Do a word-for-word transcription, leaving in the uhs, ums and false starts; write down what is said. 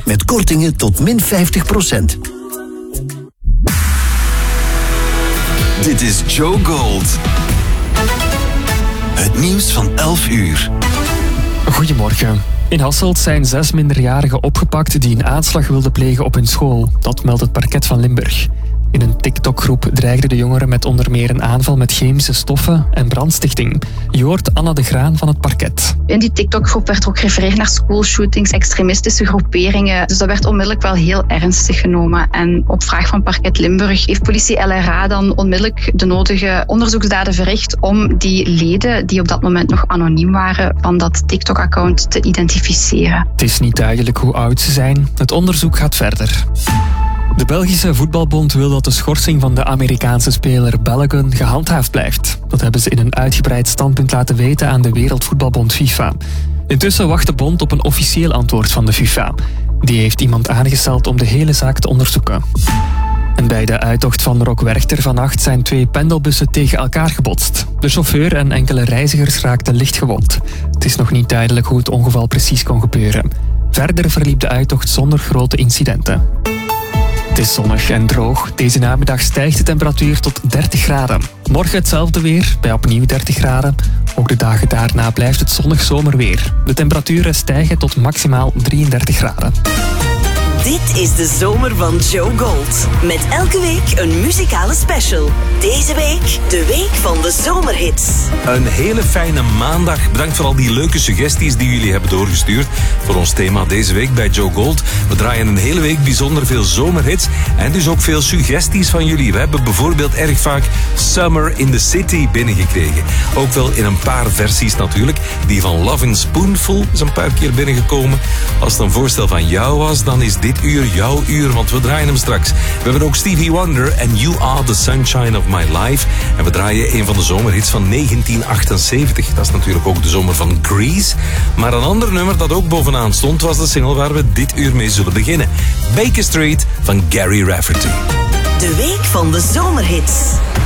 met kortingen tot min vijftig procent. Dit is Joe Gold. Het nieuws van elf uur. Goedemorgen. In Hasselt zijn zes minderjarigen opgepakt die een aanslag wilden plegen op hun school. Dat meldt het parket van Limburg. In een TikTok-groep dreigden de jongeren met onder meer een aanval met chemische stoffen en brandstichting. Je hoort Anna de Graan van het parket. In die TikTok-groep werd ook gerefereerd naar schoolshootings, extremistische groeperingen. Dus dat werd onmiddellijk wel heel ernstig genomen. En op vraag van parket Limburg heeft politie L R A dan onmiddellijk de nodige onderzoeksdaden verricht om die leden, die op dat moment nog anoniem waren, van dat TikTok-account te identificeren. Het is niet duidelijk hoe oud ze zijn. Het onderzoek gaat verder. De Belgische Voetbalbond wil dat de schorsing van de Amerikaanse speler Balogun gehandhaafd blijft. Dat hebben ze in een uitgebreid standpunt laten weten aan de Wereldvoetbalbond FIFA. Intussen wacht de bond op een officieel antwoord van de FIFA. Die heeft iemand aangesteld om de hele zaak te onderzoeken. En bij de uittocht van Rock Werchter vannacht zijn twee pendelbussen tegen elkaar gebotst. De chauffeur en enkele reizigers raakten licht gewond. Het is nog niet duidelijk hoe het ongeval precies kon gebeuren. Verder verliep de uittocht zonder grote incidenten. Het is zonnig en droog. Deze namiddag stijgt de temperatuur tot dertig graden. Morgen hetzelfde weer, bij opnieuw dertig graden. Ook de dagen daarna blijft het zonnig zomerweer. De temperaturen stijgen tot maximaal drieëndertig graden. Dit is de zomer van Joe Gold. Met elke week een muzikale special. Deze week de week van de zomerhits. Een hele fijne maandag. Bedankt voor al die leuke suggesties die jullie hebben doorgestuurd voor ons thema deze week bij Joe Gold. We draaien een hele week bijzonder veel zomerhits en dus ook veel suggesties van jullie. We hebben bijvoorbeeld erg vaak Summer in the City binnengekregen. Ook wel in een paar versies natuurlijk. Die van Lovin' Spoonful is een paar keer binnengekomen. Als het een voorstel van jou was, dan is dit uur jouw uur, want we draaien hem straks. We hebben ook Stevie Wonder en You Are the Sunshine of My Life. En we draaien een van de zomerhits van negentien achtenzeventig. Dat is natuurlijk ook de zomer van Grease. Maar een ander nummer dat ook bovenaan stond was de single waar we dit uur mee zullen beginnen. Baker Street van Gary Rafferty. De week van de zomerhits.